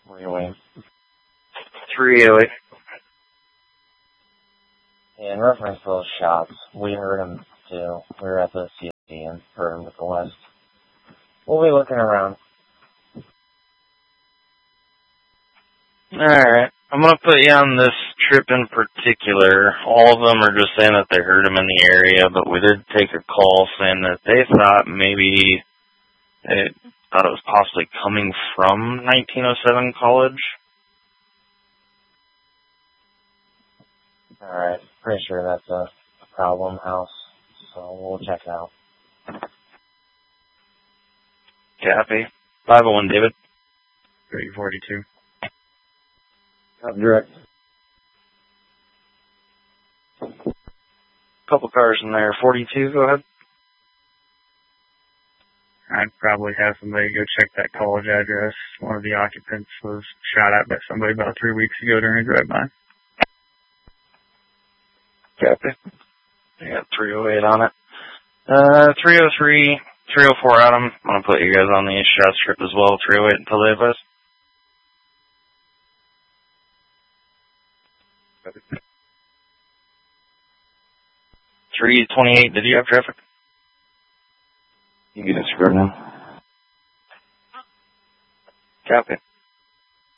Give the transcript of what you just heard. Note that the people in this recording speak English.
Where you waiting? 308. Yeah, in reference to those shots, we heard them too. We were at the CSD and heard them at the west. We'll be looking around. Alright. I'm going to put you on this trip in particular. All of them are just saying that they heard him in the area, but we did take a call saying that they thought maybe it was possibly coming from 1907 College. Alright, pretty sure that's a problem house, so we'll check it out. Copy. 501, David. 3042. Copy direct. Couple cars in there. 42, go ahead. I'd probably have somebody go check that college address. One of the occupants was shot at by somebody about 3 weeks ago during a drive-by. Copy. I got 308 on it. 303, 304 Adam. I'm going to put you guys on the shot strip as well. 308 until they advise. 328, did you have traffic? You get a script now? Copy.